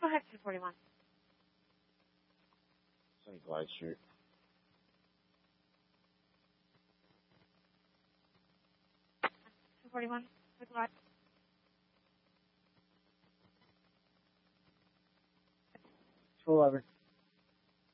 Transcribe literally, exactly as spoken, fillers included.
ahead, two forty-one. Sunny glide shirt. two forty-one, good luck. two eleven.